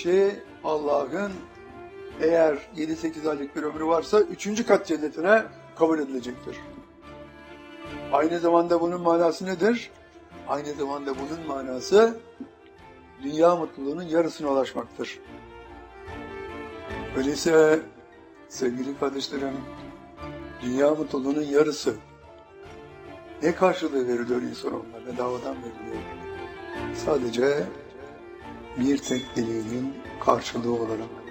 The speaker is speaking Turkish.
kişi Allah'ın eğer 7-8 aylık bir ömrü varsa 3. kat cennetine kabul edilecektir. Aynı zamanda bunun manası nedir? Aynı zamanda bunun manası dünya mutluluğunun yarısına ulaşmaktır. Öyleyse sevgili kardeşlerim, dünya mutluluğunun yarısı ne karşılığı veriliyor insanoğluna? Bedavadan veriliyor. Sadece bir tek dileğinin karşılığı olarak.